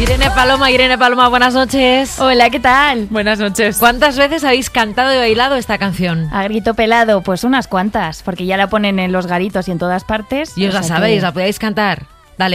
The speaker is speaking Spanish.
Irene Paloma, buenas noches. Hola, ¿qué tal? Buenas noches. ¿Cuántas veces habéis cantado y bailado esta canción? A grito pelado, pues unas cuantas, porque ya la ponen en los garitos y en todas partes. Y os la sabéis, la podéis cantar.